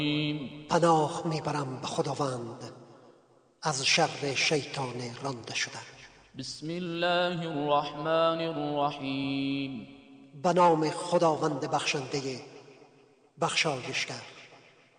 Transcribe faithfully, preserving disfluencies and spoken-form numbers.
پناه میبرم به خداوند از شر شیطان رانده شده. بسم الله الرحمن الرحیم. به نام خداوند بخشنده بخشایشگر.